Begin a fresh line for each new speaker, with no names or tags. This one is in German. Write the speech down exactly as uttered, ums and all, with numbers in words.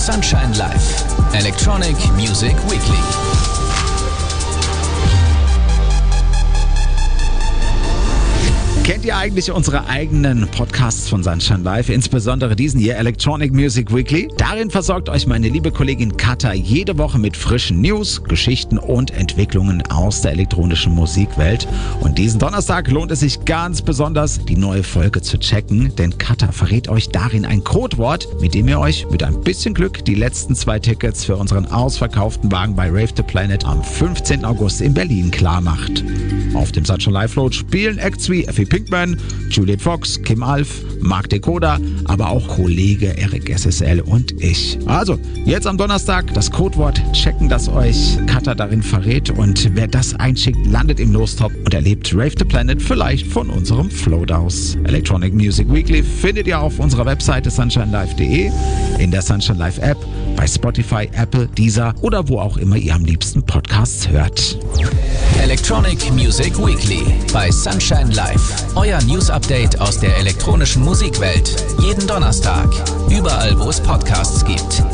Sunshine Live. Electronic Music Weekly.
Kennt ihr eigentlich unsere eigenen Podcasts von Sunshine Live, insbesondere diesen hier, Electronic Music Weekly? Darin versorgt euch meine liebe Kollegin Katha jede Woche mit frischen News, Geschichten und Entwicklungen aus der elektronischen Musikwelt. Und diesen Donnerstag lohnt es sich ganz besonders, die neue Folge zu checken, denn Katha verrät euch darin ein Codewort, mit dem ihr euch mit ein bisschen Glück die letzten zwei Tickets für unseren ausverkauften Wagen bei Rave the Planet am fünfzehnten August in Berlin klar macht. Auf dem Sunshine Live Float spielen Acts wie Effie Pinkman, Juliet Fox, Kim Alf, Mark Decoder, aber auch Kollege Eric S S L und ich. Also, jetzt am Donnerstag das Codewort checken, das euch Katha darin verrät, und wer das einschickt, landet im Lostop und erlebt Rave the Planet vielleicht von unserem Float aus. Electronic Music Weekly findet ihr auf unserer Webseite sunshine live punkt de, in der Sunshine Live App, bei Spotify, Apple, Deezer oder wo auch immer ihr am liebsten Podcasts hört.
Electronic Music Weekly bei Sunshine Live. Euer News-Update aus der elektronischen Musikwelt. Jeden Donnerstag. Überall, wo es Podcasts gibt.